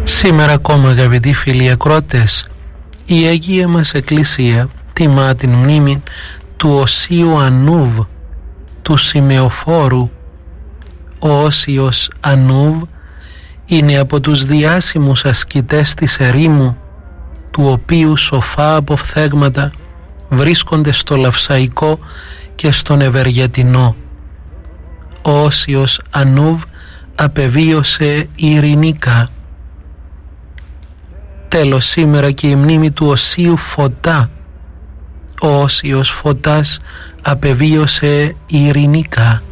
Σήμερα ακόμα, αγαπητοί φίλοι ακρότες, η Αγία μας Εκκλησία τιμά την μνήμη του Οσίου Ανούβ, του σημεοφόρου. Ο Όσιος Ανούβ είναι από τους διάσημους ασκητές της ερήμου, του οποίου σοφά αποφθέγματα βρίσκονται στο Λαυσαϊκό και στον Ευεργετινό. Ο Όσιος Ανούβ απεβίωσε ειρηνικά. Τέλος, σήμερα και η μνήμη του Οσίου Φωτά. Ο Όσιος Φωτάς απεβίωσε ειρηνικά.